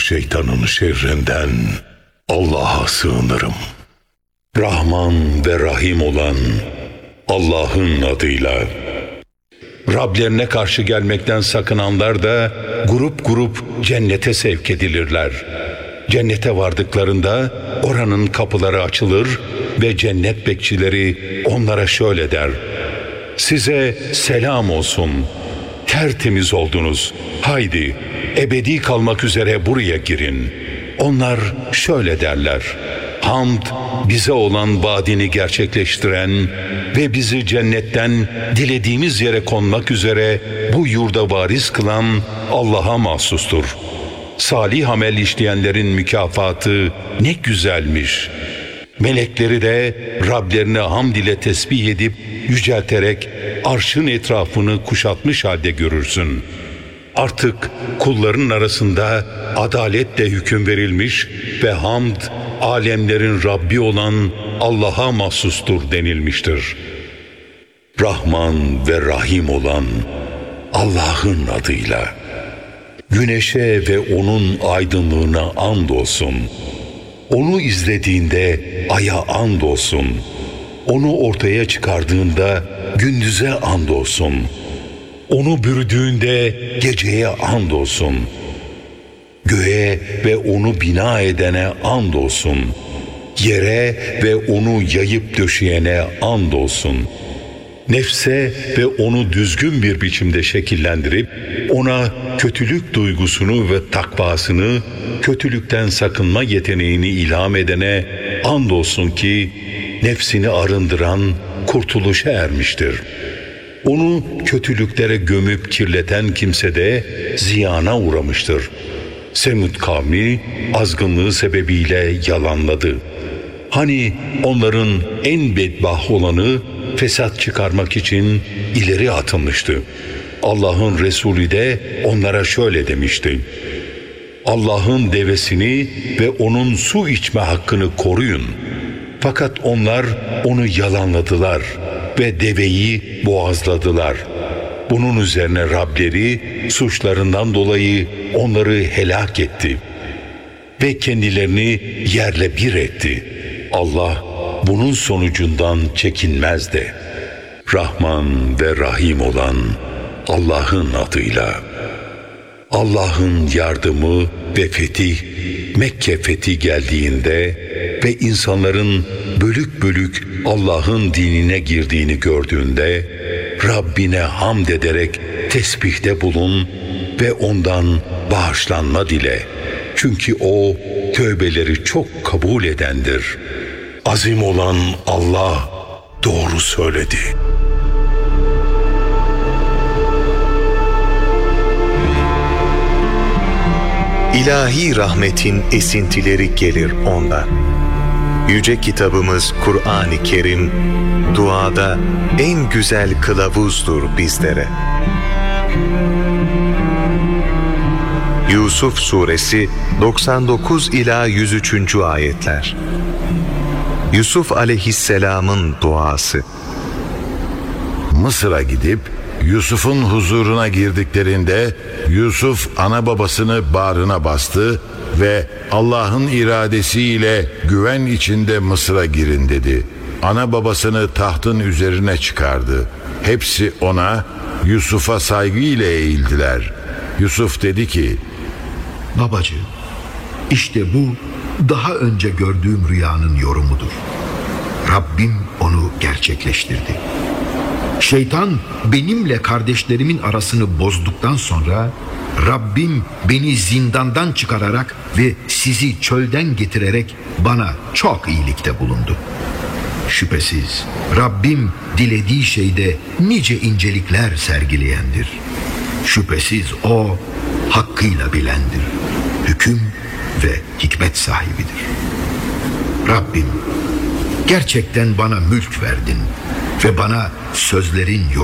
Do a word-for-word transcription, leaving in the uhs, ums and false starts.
şeytanın şerrinden Allah'a sığınırım. Rahman ve Rahim olan Allah'ın adıyla. Rablerine karşı gelmekten sakınanlar da grup grup cennete sevk edilirler. Cennete vardıklarında oranın kapıları açılır ve cennet bekçileri onlara şöyle der: size selam olsun, tertemiz oldunuz, haydi ebedi kalmak üzere buraya girin. Onlar şöyle derler: hamd bize olan vaadini gerçekleştiren ve bizi cennetten dilediğimiz yere konmak üzere bu yurda varis kılan Allah'a mahsustur. Salih amel işleyenlerin mükafatı ne güzelmiş. Melekleri de Rablerine hamd ile tesbih edip yücelterek arşın etrafını kuşatmış halde görürsün. Artık kulların arasında adaletle hüküm verilmiş ve hamd alemlerin Rabbi olan Allah'a mahsustur denilmiştir. Rahman ve Rahim olan Allah'ın adıyla. Güneşe ve onun aydınlığına andolsun. Onu izlediğinde aya andolsun. Onu ortaya çıkardığında gündüze andolsun. Onu bürüdüğünde geceye andolsun. Göğe ve onu bina edene andolsun. Yere ve onu yayıp döşeyene andolsun. Nefse ve onu düzgün bir biçimde şekillendirip ona kötülük duygusunu ve takvasını, kötülükten sakınma yeteneğini ilham edene andolsun ki nefsini arındıran kurtuluşa ermiştir. Onu kötülüklere gömüp kirleten kimse de ziyana uğramıştır. Semud kavmi azgınlığı sebebiyle yalanladı. Hani onların en bedbaht olanı fesat çıkarmak için ileri atılmıştı. Allah'ın Resulü de onlara şöyle demişti: Allah'ın devesini ve onun su içme hakkını koruyun. Fakat onlar onu yalanladılar ve deveyi boğazladılar. Bunun üzerine Rableri suçlarından dolayı onları helak etti ve kendilerini yerle bir etti. Allah bunun sonucundan çekinmez de. Rahman ve Rahim olan Allah'ın adıyla. Allah'ın yardımı ve fetih, Mekke fethi geldiğinde ve insanların bölük bölük Allah'ın dinine girdiğini gördüğünde Rabbine hamd ederek tesbihte bulun ve ondan bağışlanma dile. Çünkü o tövbeleri çok kabul edendir. Azim olan Allah doğru söyledi. İlahi rahmetin esintileri gelir ondan. Yüce kitabımız Kur'an-ı Kerim, duada en güzel kılavuzdur bizlere. Yusuf Suresi doksan dokuz ila yüz üç. ayetler. Yusuf Aleyhisselam'ın duası. Mısır'a gidip Yusuf'un huzuruna girdiklerinde Yusuf ana babasını bağrına bastı ve Allah'ın iradesiyle güven içinde Mısır'a girin dedi. Ana babasını tahtın üzerine çıkardı. Hepsi ona, Yusuf'a saygıyla eğildiler. Yusuf dedi ki: Babacığım, işte bu daha önce gördüğüm rüyanın yorumudur. Rabbim onu gerçekleştirdi. Şeytan benimle kardeşlerimin arasını bozduktan sonra Rabbim beni zindandan çıkararak ve sizi çölden getirerek bana çok iyilikte bulundu. Şüphesiz Rabbim dilediği şeyde nice incelikler sergileyendir. Şüphesiz O hakkıyla bilendir, hüküm ve hikmet sahibidir. Rabbim, gerçekten bana mülk verdin ve bana sözlerin